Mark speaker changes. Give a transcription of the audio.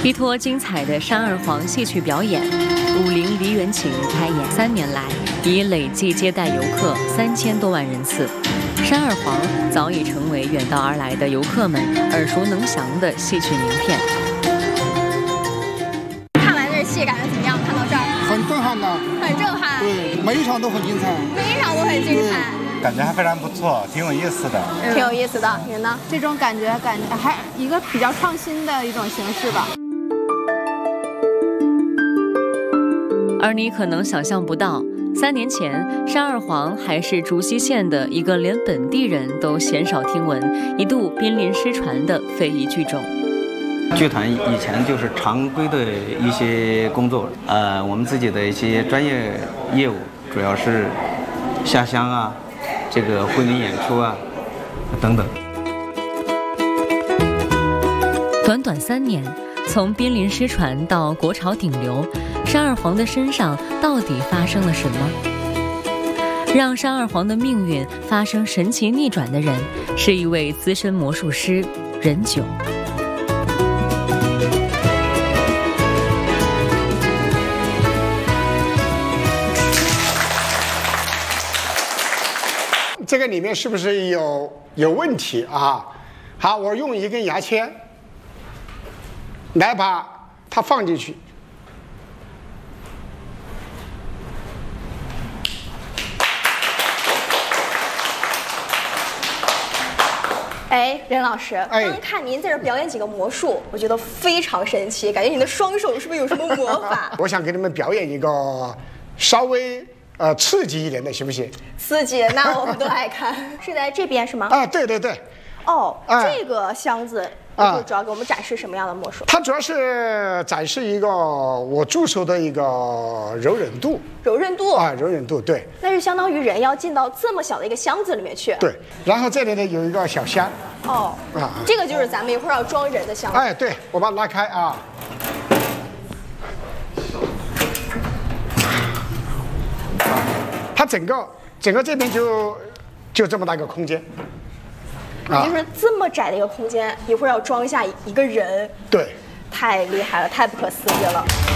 Speaker 1: 依托精彩的山二黄戏曲表演，武陵梨园情开演3年来，已累计接待游客3000多万人次。山二黄早已成为远道而来的游客们耳熟能详的戏曲名片。
Speaker 2: 看完这戏感觉怎么样？看到这儿
Speaker 3: 很震撼的，
Speaker 2: 很震撼。
Speaker 3: 对，每一场都很精彩，
Speaker 2: 每一场都很精彩。
Speaker 4: 感觉还非常不错，挺有意思的。
Speaker 2: 挺有意思的，您呢？
Speaker 5: 这种感觉还一个比较创新的一种形式吧。
Speaker 1: 而你可能想象不到，3年前山二黄还是竹溪县的一个连本地人都鲜少听闻、一度濒临失传的非遗剧种。
Speaker 6: 剧团以前就是常规的一些工作，我们自己的一些专业业务主要是下乡啊，这个婚礼演出啊等等。
Speaker 1: 短短3年，从濒临失传到国潮顶流，山二黄的身上到底发生了什么？让山二黄的命运发生神奇逆转的人，是一位资深魔术师任九。
Speaker 3: 这个里面是不是有问题啊？好，我用一根牙签来把它放进去。
Speaker 2: 哎，任老师，刚看您在这表演几个魔术，我觉得非常神奇，感觉您的双手是不是有什么魔法？
Speaker 3: 我想给你们表演一个稍微刺激一点的，行不行？
Speaker 2: 刺激，那我们都爱看。是在这边是吗？
Speaker 3: 啊，对对对。
Speaker 2: 哦，这个箱子主要给我们展示什么样的魔术？
Speaker 3: 它主要是展示一个我助手的一个柔韧度。
Speaker 2: 柔韧度
Speaker 3: 啊，柔韧度，对。
Speaker 2: 那是相当于人要进到这么小的一个箱子里面去。
Speaker 3: 对，然后这里呢有一个小箱。
Speaker 2: 哦，这个就是咱们一会儿要装人的箱子。
Speaker 3: 哎，对，我把它拉开啊。它整个这边就这么大一个空间。
Speaker 2: 也就是这么窄的一个空间，一会儿要装下一个人。
Speaker 3: 对，
Speaker 2: 太厉害了，太不可思议了。